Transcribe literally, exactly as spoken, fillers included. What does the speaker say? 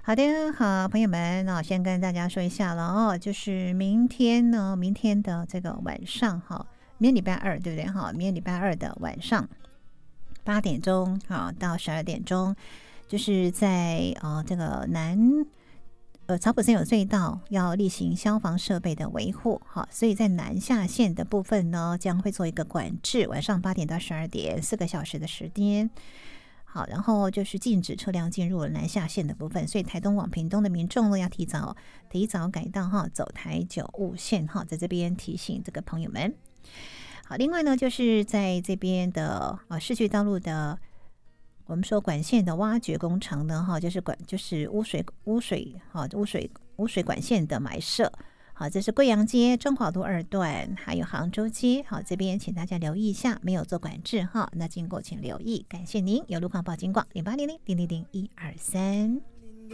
好的，好，朋友们，那我先跟大家说一下了哦，就是明天呢，明天的这个晚上哈，明天礼拜二对不对哈？明天礼拜二的晚上八点钟好到十二点钟，就是在呃这个南呃草埔森有隧道要例行消防设备的维护，好，所以在南下线的部分呢，将会做一个管制，晚上八点到十二点，四个小时的时间。好，然后就是禁止车辆进入南下线的部分，所以台东往屏东的民众呢，要提早提早改道哈，走台九雾线哈，在这边提醒这个朋友们。好，另外呢，就是在这边的啊市区道路的，我们说管线的挖掘工程呢，哈，就是管就是污水污水哈污水污水管线的埋设。好，这是贵阳街、中华路二段，还有杭州街。好，这边请大家留意一下，没有做管制哈，那经过请留意，感谢您。有路况报警广零八零零零零零一二三。